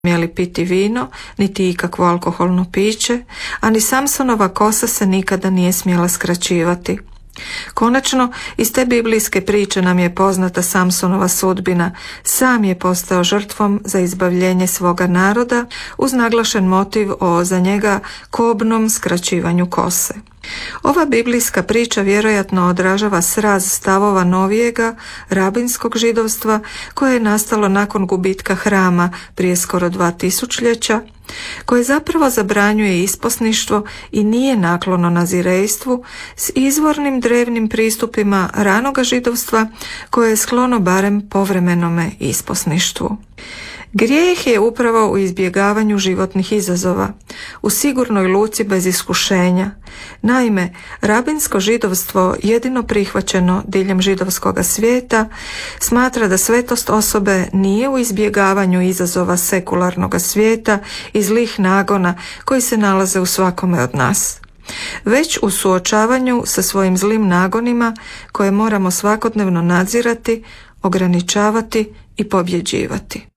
smjeli piti vino, niti ikakvo alkoholno piće, a ni Samsonova kosa se nikada nije smjela skraćivati. Konačno, iz te biblijske priče nam je poznata Samsonova sudbina. Sam je postao žrtvom za izbavljenje svoga naroda uz naglašen motiv o za njega kobnom skraćivanju kose. Ova biblijska priča vjerojatno odražava sraz stavova novijega rabinskog židovstva koje je nastalo nakon gubitka hrama prije skoro 2000-ljeća, koje zapravo zabranjuje isposništvo i nije naklono nazirejstvu s izvornim drevnim pristupima ranoga židovstva koje je sklono barem povremenome isposništvu. Grijeh je upravo u izbjegavanju životnih izazova, u sigurnoj luci bez iskušenja. Naime, rabinsko židovstvo, jedino prihvaćeno diljem židovskoga svijeta, smatra da svetost osobe nije u izbjegavanju izazova sekularnog svijeta i zlih nagona koji se nalaze u svakome od nas, već u suočavanju sa svojim zlim nagonima koje moramo svakodnevno nadzirati, ograničavati i pobjeđivati.